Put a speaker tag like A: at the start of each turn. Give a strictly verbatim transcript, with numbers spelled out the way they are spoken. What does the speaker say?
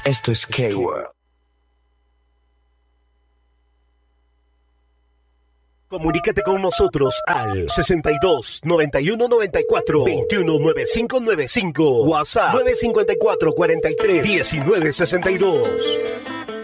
A: Esto es K-World.
B: Comunícate con nosotros al sesenta y dos, noventa y uno, noventa y cuatro, veintiuno, noventa y cinco noventa y cinco. WhatsApp nueve cinco cuatro, cuarenta y tres, diecinueve sesenta y dos.